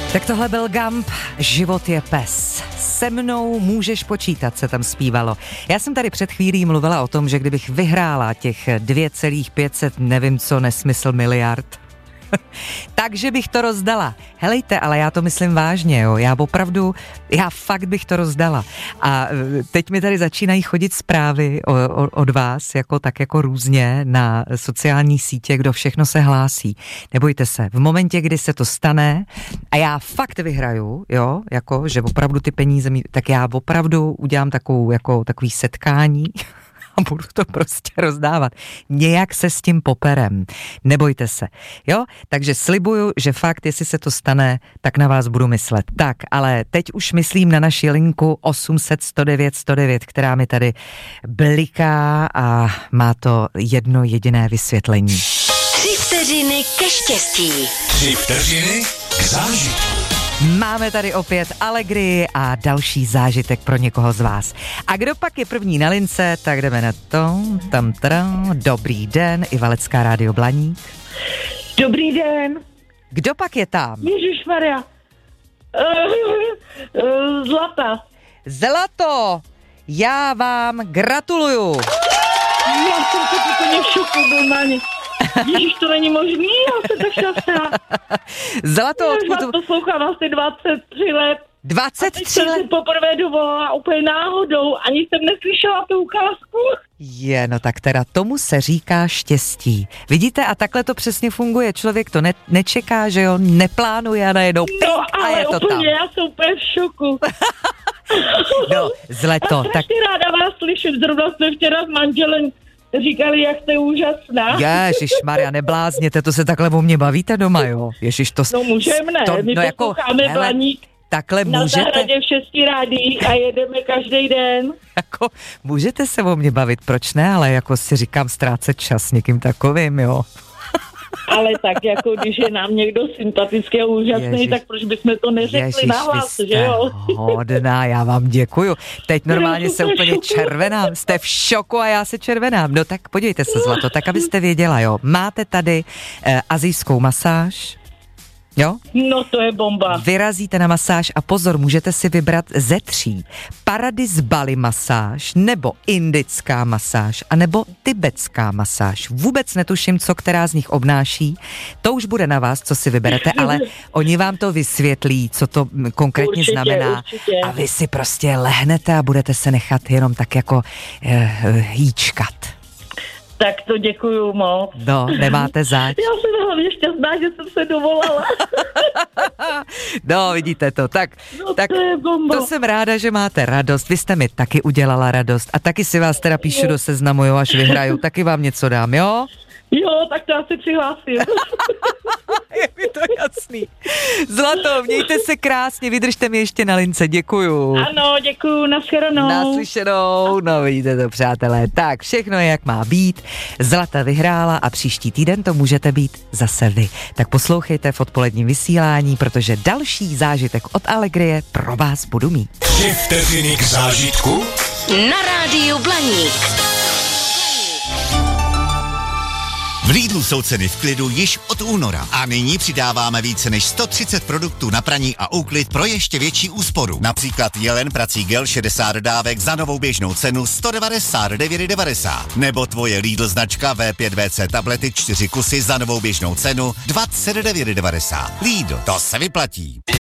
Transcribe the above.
Tak tohle byl Gump, Život je pes. Se mnou můžeš počítat, se tam zpívalo. Já jsem tady před chvílí mluvila o tom, že kdybych vyhrála těch 2,500 nevím co nesmysl miliard, takže bych to rozdala. Helejte, ale já to myslím vážně, jo. Já fakt bych to rozdala. A teď mi tady začínají chodit zprávy od vás, jako různě na sociální sítě, kdo všechno se hlásí. Nebojte se, v momentě, kdy se to stane a já fakt vyhraju, jo, že opravdu ty peníze, tak já opravdu udělám takový setkání a budu to prostě rozdávat. Nějak se s tím poperem. Nebojte se. Jo? Takže slibuju, že fakt, jestli se to stane, tak na vás budu myslet. Tak, ale teď už myslím na naši linku 800 109 109, která mi tady bliká a má to jedno jediné vysvětlení. 3 vteřiny ke štěstí. 3 vteřiny k zážitku. Máme tady opět alegrii a další zážitek pro někoho z vás. A kdo pak je první na lince, tak jdeme na to. Dobrý den, Ivalecká rádio Blaník. Dobrý den. Kdo pak je tam? Ježišmarja. Zlata. Zlato, já vám gratuluju. Já jsem se úplně v šoku normálně. Ježiš, to není možný, já jsem tak šťastná. Zlato, já vás poslouchám asi 23 let. 23 jsem let? si poprvé dovolila úplně náhodou, ani jsem neslyšela tu ukázku. No tak teda tomu se říká štěstí. Vidíte, a takhle to přesně funguje. Člověk to nečeká, že jo, neplánuje a najednou no, a je to úplně, tam. Já jsem úplně v šoku. No, Zlato, tak... ráda vás slyšet, zrovna jsme včera s manželem říkali, jak jste úžasná. Ježišmarja, neblázněte, to se takhle o mě bavíte doma, jo? Ježiš, to... No můžeme, my posloucháme Blaník. Takhle na můžete... zahradě v 6 rádií a jedeme každý den. Můžete se o mě bavit, proč ne, ale si říkám ztrácet čas někým takovým, jo. Ale tak když je nám někdo sympatický a úžasný, tak proč bychom to neřekli nahlas, že jo? Hodná, já vám děkuju. Teď normálně se úplně červenám, jste v šoku a já se červenám. No tak podívejte se, Zlato, tak abyste věděla, jo. Máte tady asijskou masáž, jo? No to je bomba. Vyrazíte na masáž a pozor, můžete si vybrat ze 3. Paradis Bali masáž, nebo indická masáž, anebo tibetská masáž. Vůbec netuším, co která z nich obnáší. To už bude na vás, co si vyberete, ale oni vám to vysvětlí, co to konkrétně znamená. Určitě. A vy si prostě lehnete a budete se nechat jenom tak hýčkat. Tak to děkuju moc. No, nemáte zač. Já jsem hlavně šťastná, že jsem se dovolala. No, vidíte to. Tak to je bomba. To jsem ráda, že máte radost. Vy jste mi taky udělala radost. A taky si vás teda píšu do seznamu, jo, až vyhraju. Taky vám něco dám, jo? Jo, tak to já si přihlásím. Je mi to jasný. Zlato, mějte se krásně, vydržte mi ještě na lince, děkuju. Ano, děkuju, nashledanou. Naslyšenou, no vidíte to, přátelé. Tak, všechno je, jak má být. Zlata vyhrála a příští týden to můžete být zase vy. Tak poslouchejte v odpoledním vysílání, protože další zážitek od Alegrie pro vás budu mít. 3 vteřiny k zážitku na rádiu Blaník. V Lidlu jsou ceny v klidu již od února a nyní přidáváme více než 130 produktů na praní a úklid pro ještě větší úsporu. Například Jelen prací gel 60 dávek za novou běžnou cenu 199,90. Nebo tvoje Lidl značka V5VC tablety 4 kusy za novou běžnou cenu 29,90. Lidl, to se vyplatí.